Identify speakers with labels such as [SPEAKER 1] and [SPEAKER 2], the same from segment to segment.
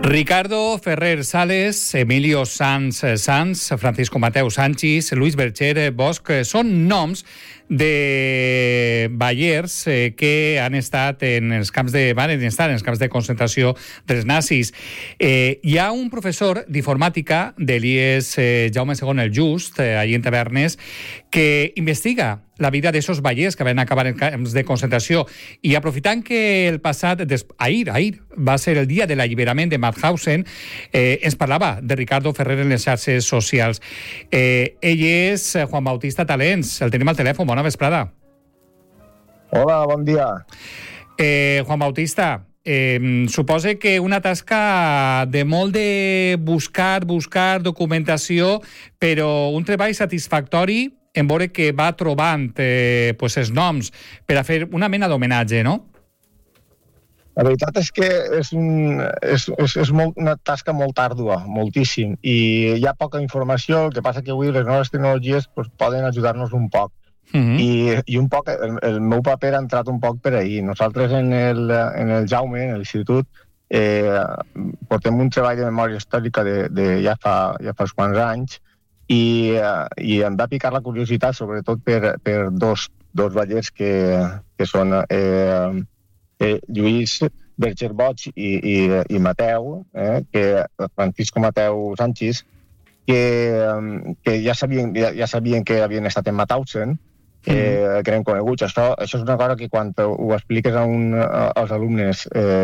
[SPEAKER 1] Ricardo Ferrer Sales, Emilio Sanz, Francisco Mateu Sanchis, Luis Bercher Bosch són noms de ballers que han estat en els camps de concentració dels nazis. Hi ha un professor d'informàtica de l'IES Jaume II el Just, allí en Tavernes, que investiga la vida d'aquests ballers que van acabar en camps de concentració, i aprofitant que el passat, ahir va ser el dia de l'alliberament de Mauthausen, ens parlava de Ricardo Ferrer en les xarxes socials. Ell és Juan Bautista Talens, el tenim al telèfon. Bona vesprada.
[SPEAKER 2] Hola, bon dia.
[SPEAKER 1] Juan Bautista, suposa que una tasca de molt de buscar documentació, però un treball satisfactori en veure que va trobant els noms per a fer una mena d'homenatge, no?
[SPEAKER 2] La veritat és que és una tasca molt àrdua, moltíssim, i hi ha poca informació. El que passa que avui les noves tecnologies poden ajudar-nos un poc. I un poc, el meu paper ha entrat un poc per ahir. Nosaltres en el Jaume, en l'institut, portem un treball de memòria històrica de ja fa uns quants anys, i em va picar la curiositat, sobretot per dos ballers que són Lluís Bercher Bosch i Mateu, Francisco Mateu Sanchis, que ja sabien que havien estat en Mauthausen, que eren coneguts. Això és una cosa que quan ho expliques als alumnes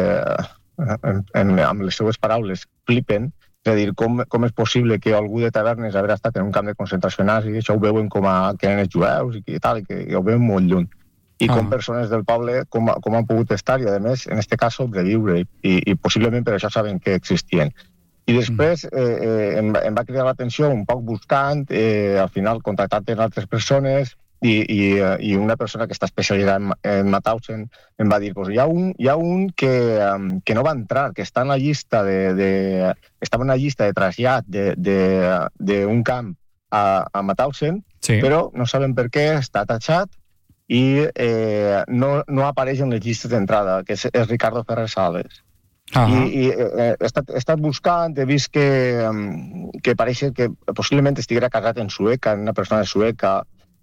[SPEAKER 2] amb les seues paraules flipen. És a dir, com és possible que algú de Tavernes haver estat en un camp de concentració nazi, això ho veuen com que eren els jueus i tal, i que ho veuen molt lluny. I com persones del poble, com han pogut estar, i a més, en aquest cas, sobreviure, i possiblement per això saben que existien. I després em va cridar l'atenció un poc buscant, al final contactant amb altres persones, i una persona que està especialitzada en Mauthausen em va dir, hi ha un que no va entrar, que està en la llista estava en la llista de trasllat d'un camp a Mauthausen, però no sabem per què, està tatxat i no apareix en les llistes d'entrada, que és Ricardo Ferrer Sales. I he estat buscant, he vist que pareix que possiblement estiguera casat en Sueca, en una persona sueca,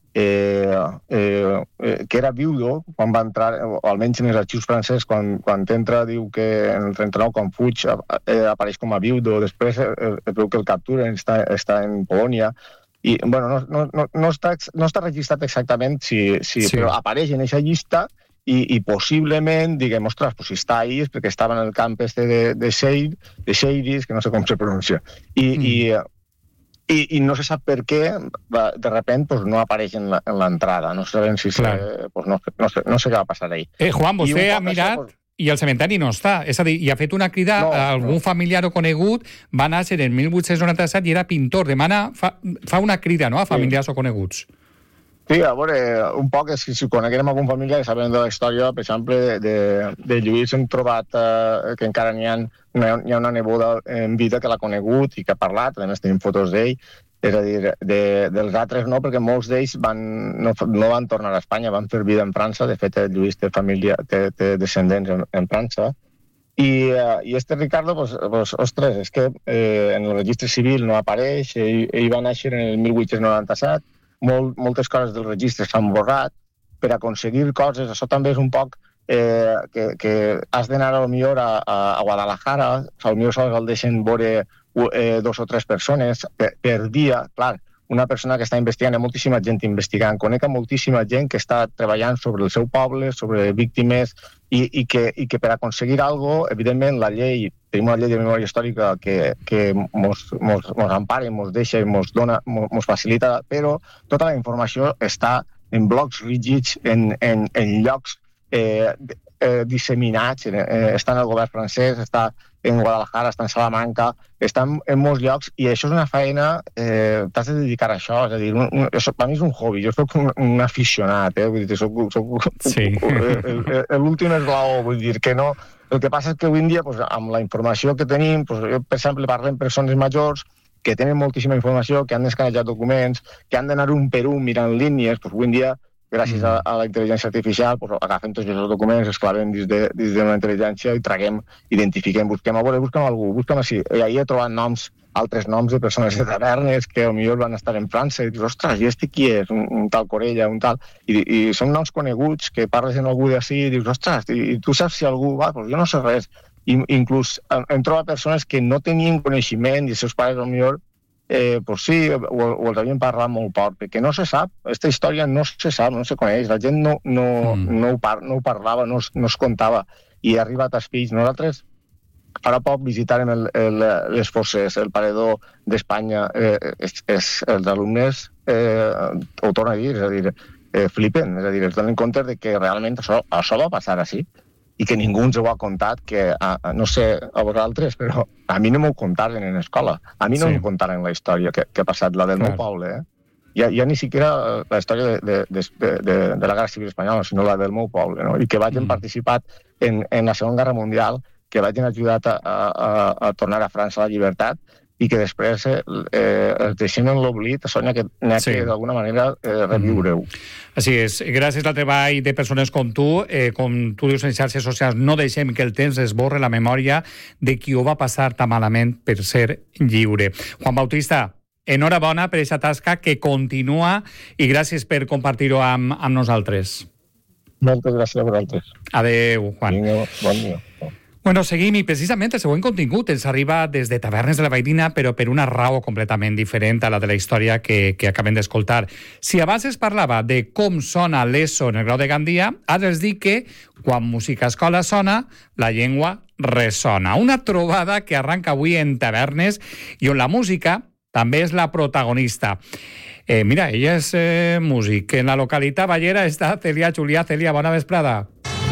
[SPEAKER 2] que era viudo quan va entrar, o almenys en els arxius francès, quan entra, diu que en el 39, quan fuig, apareix com a viudo. Després es veu que el capturen, està en Polònia, i bueno, no està registrat exactament, però apareix en aquesta llista, i possiblement, diguem, ostres, si està ahí és perquè estava en el camp de Seiris, que no sé com se pronuncia, i no se sap per què, de repente no apareix en l'entrada. No sabem si... No sé què va passar ahí.
[SPEAKER 1] Juan, vostè ha mirat i el cementeri no està. És a dir, i ha fet una crida a algun familiar o conegut, va néixer en 1897 i era pintor. Fa una crida, no?, a familiars o coneguts.
[SPEAKER 2] Sí, a veure, un poc, si coneguem algun familiar que sabem de la història, per exemple, de Lluís hem trobat que encara hi ha una neboda en vida que l'ha conegut i que ha parlat, a més tenim fotos d'ell, és a dir, dels altres no, perquè molts d'ells no van tornar a Espanya, van fer vida en França. De fet, Lluís té descendents en França. I este Ricardo, ostres, és que en el registre civil no apareix, ell va néixer en el 1897, moltes coses del registre s'han borrat. Per aconseguir coses, això també és un poc que has d'anar potser a Guadalajara, potser sols el deixen veure 2 o 3 persones per dia. Clar, una persona que està investigant, hi ha moltíssima gent investigant, conec moltíssima gent que està treballant sobre el seu poble, sobre víctimes, i que per aconseguir alguna cosa, evidentment, tenim una llei de memòria històrica que mos empara, mos deixa i mos facilita, però tota la informació està en blocs rígids, en llocs disseminats, està en el govern francès, està en Guadalajara, està en Salamanca, està en molts llocs, i això és una feina, t'has de dedicar a això, és a dir, per mi és un hobby, jo soc un aficionat, vull dir, soc l'últim esglaó, vull dir, que no... El que passa és que avui en dia, amb la informació que tenim, jo, per exemple, parlo amb persones majors que tenen moltíssima informació, que han d'escanejar documents, que han d'anar un per un mirant línies, avui en dia gràcies a la intel·ligència artificial, pues, agafem tots els documents, els clavem dins de la intel·ligència i traguem, identifiquem, busquem algú, busquem així. I ahir he trobat altres noms de persones de tavernes que potser van estar en França i dius, ostres, i este qui és? Un tal Corella, un tal... I són noms coneguts que parles amb algú d'ací i dius, ostres, i tu saps si algú va? Pues jo no sé res. I inclús hem trobat persones que no tenien coneixement i els seus pares potser pues sí, o els havien parlat molt poc, perquè no se sap, aquesta història no se sap, no se coneix, la gent no ho parlava, no es contava, i ha arribat als fills. Nosaltres ara poc visitarem les fosses, el paredor d'Espanya, els alumnes ho torno a dir, és a dir, flipen, és a dir, es donen compte de que realment això va passar així, i que ningú ens ho ha contat, que no sé a vosaltres, però a mi no m'ho contaren en escola. A mi no m'ho contaren la història que ha passat, la del meu poble. Ja ni siquiera la història de la Guerra Civil Espanyola, sinó la del meu poble, no? I que vagin participat en la Segona Guerra Mundial, que vagin ajudat a tornar a França a la llibertat, i que després es deixem en l'oblit, Sònia, que n'hi ha que d'alguna manera reviure-ho.
[SPEAKER 1] Així és. Gràcies al treball de persones com tu dius en xarxes socials, no deixem que el temps esborre la memòria de qui ho va passar tan malament per ser lliure. Juan Bautista, enhorabona per aquesta tasca que continua i gràcies per compartir-ho amb nosaltres.
[SPEAKER 2] Moltes gràcies a vosaltres.
[SPEAKER 1] Adéu, Juan.
[SPEAKER 2] Vinga, bon dia.
[SPEAKER 1] Bueno, seguim, i precisament el següent contingut ens arriba des de Tavernes de la Valldigna, però per una raó completament diferent a la de la història que acabem d'escoltar. Si abans es parlava de com sona l'ESO en el Grau de Gandia, ara es diu que quan música escola sona, la llengua ressona. Una trobada que arranca avui en Tavernes i on la música també és la protagonista. Mira, ella és músic. En la localitat ballera està Celia Julià. Celia, bona vesprada.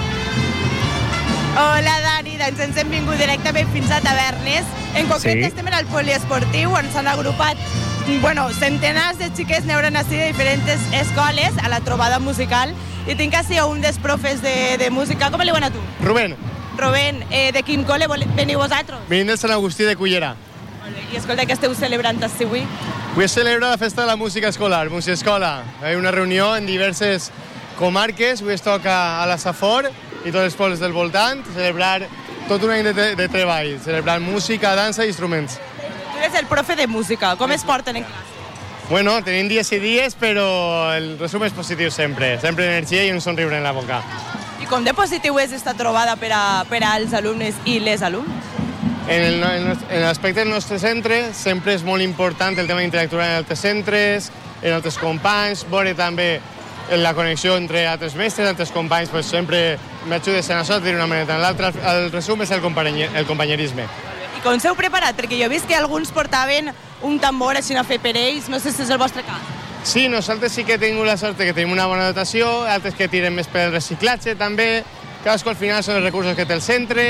[SPEAKER 3] Hola, Dani. Doncs ens hem vingut directament fins a Tavernes. En concret estem en el poliesportiu, on s'han agrupat centenars de xiques neuran així de diferents escoles a la trobada musical. I tinc així un dels profes de música. Com li diuen a tu?
[SPEAKER 4] Rubén.
[SPEAKER 3] Rubén, de quin col·le veniu vosaltres?
[SPEAKER 4] Venim de Sant Agustí de Cullera.
[SPEAKER 3] I escolta, què esteu celebrant així avui?
[SPEAKER 4] Avui es celebra la festa de la música escolar, Musiescola. Hi ha una reunió en diverses comarques, avui es toca a la Safor i tots els pobles del voltant, celebrar tot un any de treball, celebrar música, dansa i instruments.
[SPEAKER 3] Tu eres el profe de música, com es porten en classe?
[SPEAKER 4] Bueno, tenim dies i dies, però el resum és positiu sempre energia i un somriure en la boca.
[SPEAKER 3] I com de positiu és esta trobada per als alumnes i les alumnes?
[SPEAKER 4] En l'aspecte del nostre centre sempre és molt important el tema d'interactuar en altres centres, en altres companys, veure també la connexió entre altres mestres, altres companys, pues sempre m'ajudes en això, de dir una manera en l'altra. El resum és el companyerisme.
[SPEAKER 3] I com s'heu preparat? Perquè jo he vist que alguns portaven un tambor així a fer per ells, no sé si és el vostre cas.
[SPEAKER 4] Sí, nosaltres sí que tenim la sort que tenim una bona dotació, altres que tiren més per el reciclatge també, cadascú al final són els recursos que té el centre,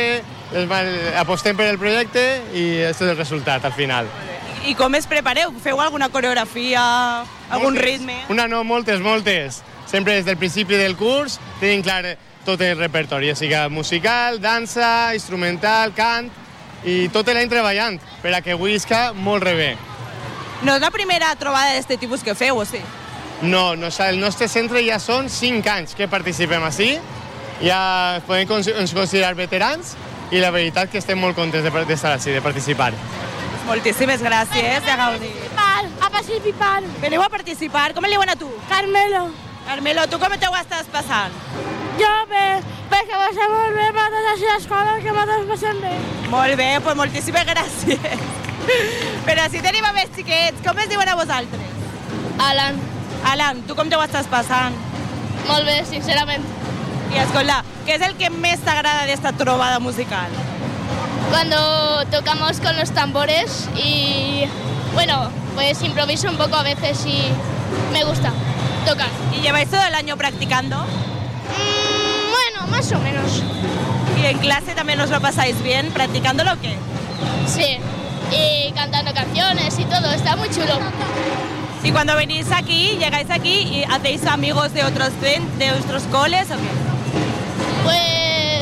[SPEAKER 4] apostem per el projecte i aquest és el resultat al final.
[SPEAKER 3] I com es prepareu? Feu alguna coreografia, algun ritme?
[SPEAKER 4] Moltes. Sempre des del principi del curs tenim clar tot el repertori, sigui musical, dansa, instrumental, cant, i tot l'any treballant per a que whisca molt bé.
[SPEAKER 3] No és la primera trobada d'aquest tipus que feu, o sí?
[SPEAKER 4] No, el nostre centre ja són 5 anys que participem així, ja podem considerar veterans i la veritat que estem molt contents d'estar així, de participar.
[SPEAKER 3] Moltíssimes gràcies, de gaudir.
[SPEAKER 5] A participar.
[SPEAKER 3] Veniu a participar. Com li diuen a tu?
[SPEAKER 5] Carmelo.
[SPEAKER 3] Carmelo, tu com t'ho estàs passant?
[SPEAKER 5] Jo bé, perquè va ser molt bé per totes les escoles que m'ho passem bé.
[SPEAKER 3] Molt bé, doncs moltíssimes gràcies. Però si tenim a més xiquets, com es diuen a vosaltres?
[SPEAKER 5] Alan.
[SPEAKER 3] Alan, tu com t'ho estàs passant?
[SPEAKER 5] Molt bé, sincerament.
[SPEAKER 3] I escolta, què és el que més t'agrada d'esta trobada musical?
[SPEAKER 5] Cuando tocamos con los tambores y, bueno, pues improviso un poco a veces y me gusta tocar.
[SPEAKER 3] ¿Y lleváis todo el año practicando?
[SPEAKER 5] Bueno, más o menos.
[SPEAKER 3] ¿Y en clase también os lo pasáis bien practicándolo o qué?
[SPEAKER 5] Sí, y cantando canciones y todo, está muy chulo.
[SPEAKER 3] ¿Y cuando venís aquí, llegáis aquí y hacéis amigos de otros coles o qué?
[SPEAKER 5] Pues,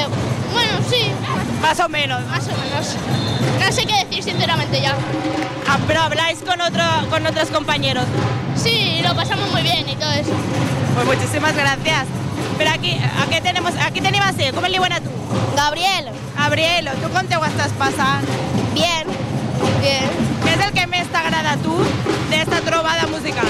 [SPEAKER 5] bueno, sí.
[SPEAKER 3] Más o menos.
[SPEAKER 5] Más o menos. No sé qué decir, sinceramente, ya.
[SPEAKER 3] Pero habláis con otros compañeros.
[SPEAKER 5] Sí, lo pasamos muy bien y todo eso.
[SPEAKER 3] Pues muchísimas gracias. Pero aquí tenim així, com li diuen a tu?
[SPEAKER 5] Gabriel.
[SPEAKER 3] Gabriel, tu com te ho estàs passant?
[SPEAKER 5] Bien. Bien.
[SPEAKER 3] Què és el que més t'agrada a tu d'esta trobada musical?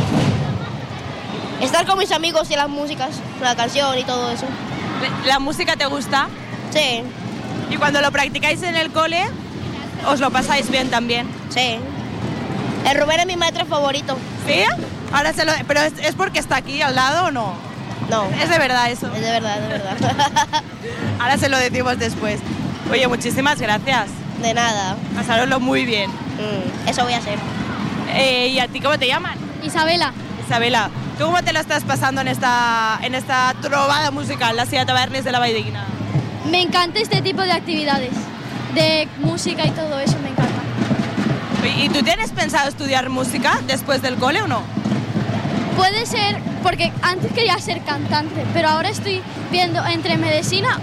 [SPEAKER 5] Estar con mis amigos y las músicas, la canción y todo eso.
[SPEAKER 3] ¿La música te gusta?
[SPEAKER 5] Sí.
[SPEAKER 3] ¿Y cuando lo practicáis en el cole, os lo pasáis bien también?
[SPEAKER 5] Sí. El Rubén es mi maestro favorito.
[SPEAKER 3] ¿Sí? ¿Pero es porque está aquí al lado o no?
[SPEAKER 5] No.
[SPEAKER 3] Es de verdad eso.
[SPEAKER 5] Es de verdad, de verdad.
[SPEAKER 3] Ahora se lo decimos después. Oye, muchísimas gracias.
[SPEAKER 5] De nada.
[SPEAKER 3] Pasároslo muy bien.
[SPEAKER 5] Eso voy a hacer.
[SPEAKER 3] ¿Y a ti cómo te llaman?
[SPEAKER 5] Isabela.
[SPEAKER 3] Isabela, ¿tú cómo te lo estás pasando en esta trobada musical, la Silla Tavernes de la Vall d'Iguina?
[SPEAKER 6] Me encanta este tipo de actividades, de música y todo eso, me encanta.
[SPEAKER 3] ¿Y tú tienes pensado estudiar música después del cole o no?
[SPEAKER 6] Puede ser, porque antes quería ser cantante, pero ahora estoy viendo entre medicina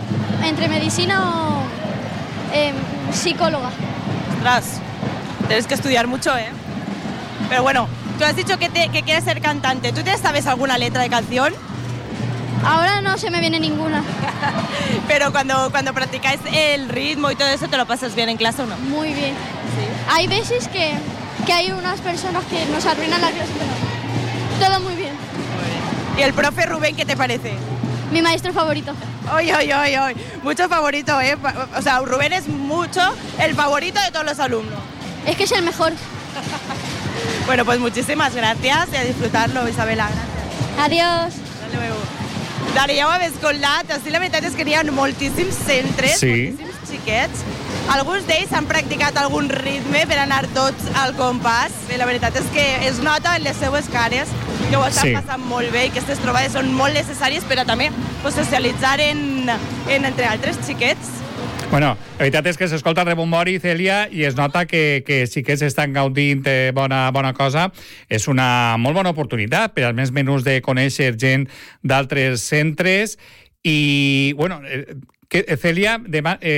[SPEAKER 6] o psicóloga.
[SPEAKER 3] Ostras, tienes que estudiar mucho, ¿eh? Pero bueno, tú has dicho que quieres ser cantante. ¿Tú te sabes alguna letra de canción?
[SPEAKER 6] Ahora no se me viene ninguna.
[SPEAKER 3] Pero cuando practicáis el ritmo y todo eso, ¿te lo pasas bien en clase o no?
[SPEAKER 6] Muy bien.
[SPEAKER 3] Sí.
[SPEAKER 6] Hay veces que hay unas personas que nos arruinan la clase, pero todo muy bien.
[SPEAKER 3] ¿Y el profe Rubén qué te parece?
[SPEAKER 6] Mi maestro favorito.
[SPEAKER 3] Oy. Mucho favorito, ¿eh? O sea, Rubén es mucho el favorito de todos los alumnos.
[SPEAKER 6] Es que es el mejor.
[SPEAKER 3] Bueno, pues muchísimas gracias y a disfrutarlo, Isabela. Gracias.
[SPEAKER 6] Adiós.
[SPEAKER 3] Hasta luego. Dari, ja ho hem escoltat. Així la veritat és que n'hi ha moltíssims centres, moltíssims xiquets. Alguns d'ells han practicat algun ritme per anar tots al compàs. I la veritat és que es nota en les seues cares que ho estan passant molt bé i que aquestes trobades són molt necessàries, però també socialitzar entre altres xiquets.
[SPEAKER 1] Bueno, la veritat és que s'escolta rebombori, Cèlia, i es nota que sí que s'estan gaudint bona cosa. És una molt bona oportunitat per als més menús de conèixer gent d'altres centres. I, bueno, Cèlia, demà...